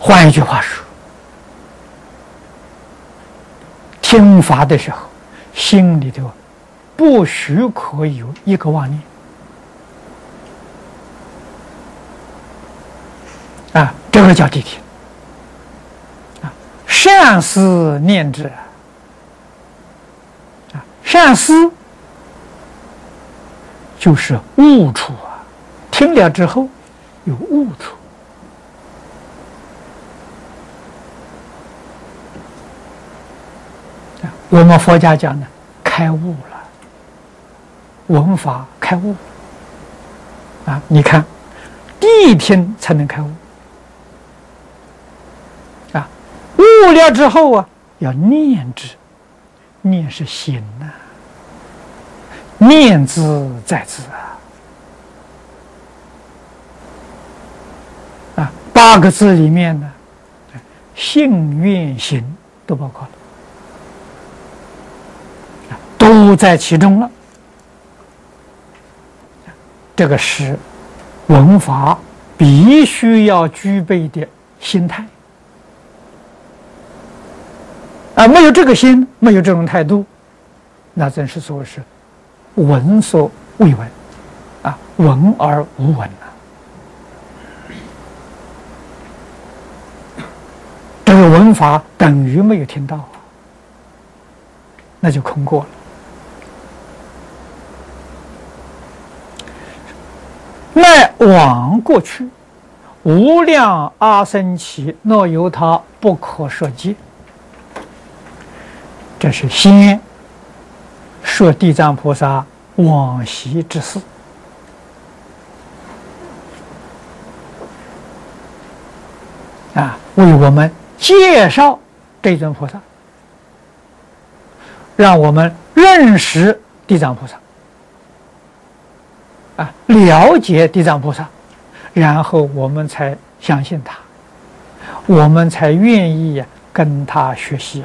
换一句话说，听法的时候，心里头不许可有一个妄念啊，这个叫谛听啊。善思念之啊，善思就是悟处啊，听了之后有悟处。我们佛家讲呢，开悟了，闻法开悟啊！你看，谛听才能开悟啊！悟了之后啊，要念之，念是心呐、念兹在兹啊！8个字里面呢，信愿行都包括了。都在其中了，这个是闻法必须要具备的心态啊！没有这个心，没有这种态度，那真是说是闻所未闻啊，闻而无闻啊！这个闻法等于没有听到，那就空过了。乃往过去，无量阿僧祇若由他不可说计。这是先说地藏菩萨往昔之事啊，为我们介绍这尊菩萨，让我们认识地藏菩萨。啊，了解地藏菩萨，然后我们才相信他，我们才愿意跟他学习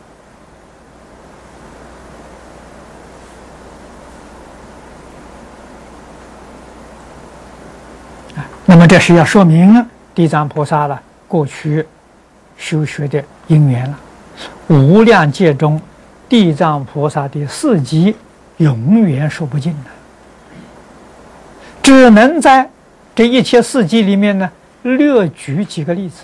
那么这是要说明地藏菩萨了过去修学的因缘了。无量劫中，地藏菩萨的事迹永远说不尽了。只能在这一切事迹里面呢，略举几个例子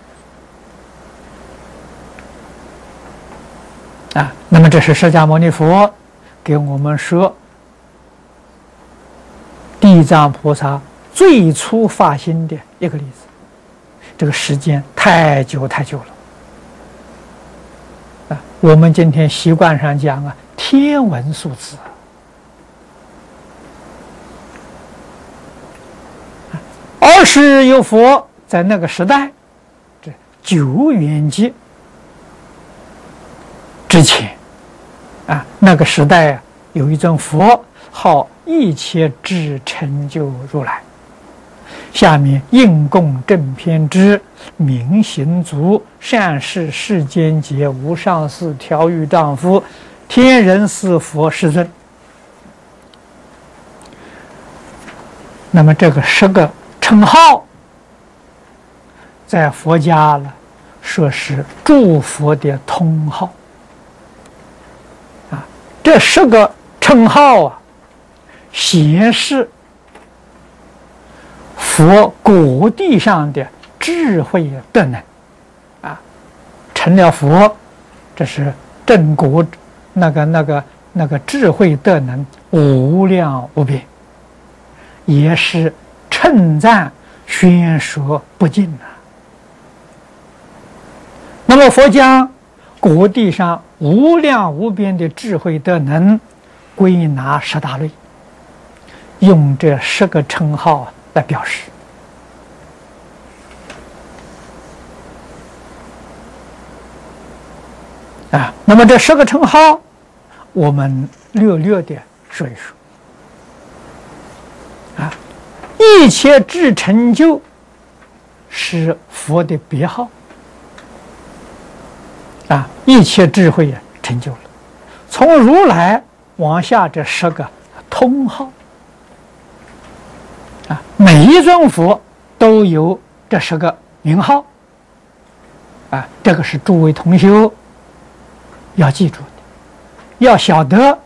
啊。那么这是释迦牟尼佛给我们说地藏菩萨最初发心的一个例子。这个时间太久太久了啊！我们今天习惯上讲啊，天文数字。而是有佛在那个时代，这久远劫之前啊，那个时代啊，有一尊佛号一切智成就如来。下面应供正遍知明行足善事世间劫无上士调御丈夫天人四佛世尊。那么这个10个称号，在佛家了说是诸佛的通号啊。这10个称号啊，显示佛果地上的智慧德能啊。成了佛，这是正果，那个智慧德能无量无边，也是称赞宣说不尽那么佛将果地上无量无边的智慧德能归纳10大类，用这10个称号来表示啊。那么这10个称号，我们略略的说一说啊。一切智成就是佛的别号啊，一切智慧成就了。从如来往下这10个通号啊，每一尊佛都有这10个名号这个是诸位同修要记住的，要晓得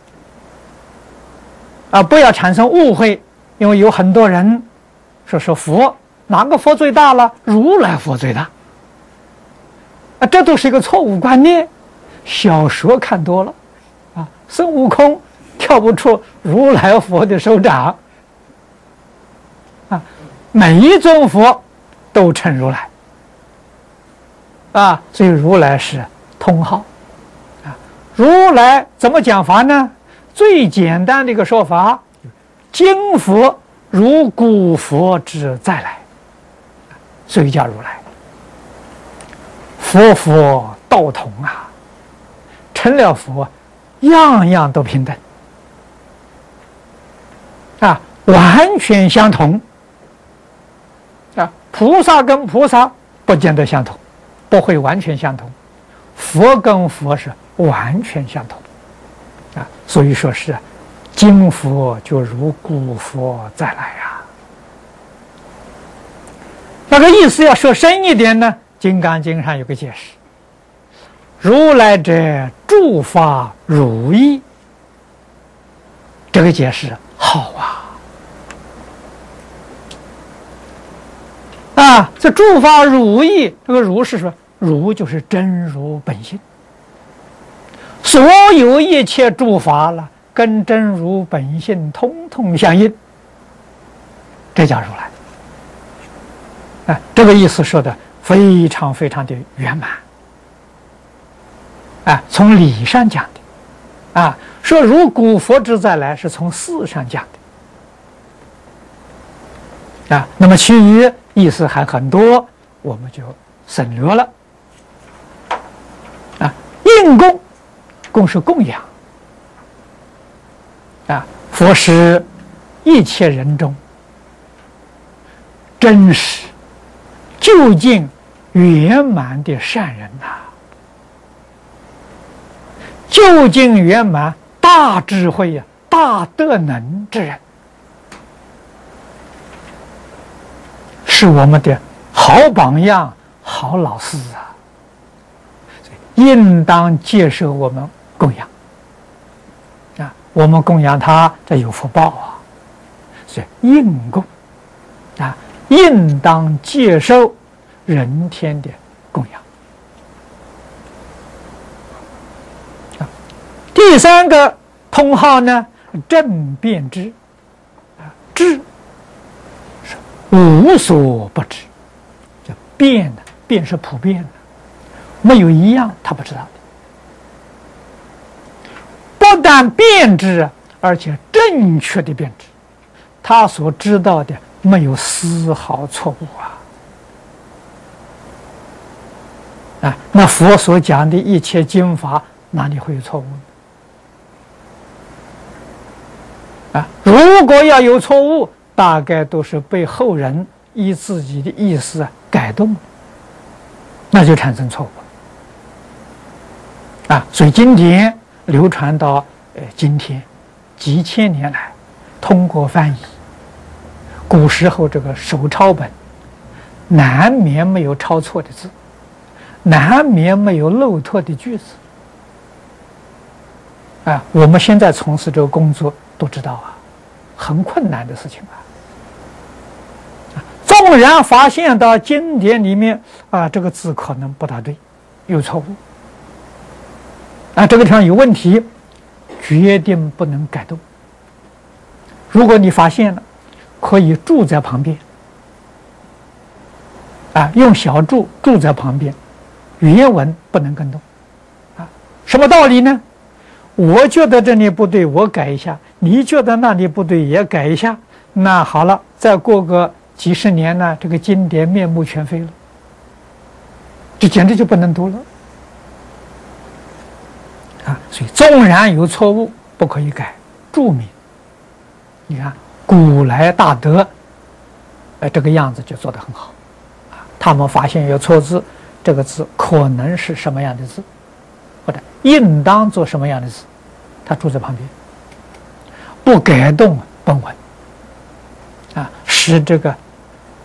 不要产生误会，因为有很多人说佛哪个佛最大了？如来佛最大这都是一个错误观念。小说看多了孙悟空跳不出如来佛的手掌每一尊佛都称如来所以如来是通号如来怎么讲法呢？最简单的一个说法，今佛如古佛之再来，所以叫如来。佛道同成了佛，样样都平等完全相同菩萨跟菩萨不见得相同，不会完全相同，佛跟佛是完全相同所以说是今佛就如古佛再来那个意思要说深一点呢，《金刚经》上有个解释，如来者诸法如意，这个解释好这诸法如意，这个如是说如就是真如本性，所有一切诸法了跟真如本性通通相应，这叫如来这个意思说的非常非常的圆满从理上讲的说如古佛之再来是从事上讲的那么其余意思还很多，我们就省略了应供，供是供养佛是一切人中真实究竟圆满的善人究竟圆满大智慧大德能之人，是我们的好榜样好老师应当接受我们供养我们供养他，这有福报所以应供应当接受人天的供养第三个通号呢，正遍知知是无所不知，这遍遍是普遍的，没有一样他不知道的。不但遍知，而且正确的遍知，他所知道的没有丝毫错误那佛所讲的一切经法哪里会有错误呢？如果要有错误，大概都是被后人依自己的意思改动，那就产生错误所以经典流传到今天几千年来，通过翻译，古时候这个手抄本难免没有抄错的字，难免没有漏脱的句子我们现在从事这个工作都知道很困难的事情纵然发现到经典里面这个字可能不大对，有错误这个地方有问题，决定不能改动。如果你发现了，可以注在旁边用小注注在旁边，原文不能更动什么道理呢？我觉得这里不对，我改一下，你觉得那里不对也改一下，那好了，再过个几十年呢，这个经典面目全非了，这简直就不能读了所以纵然有错误不可以改，注明。你看古来大德这个样子就做得很好他们发现有错字，这个字可能是什么样的字，或者应当做什么样的字，他注在旁边，不改动本文使这个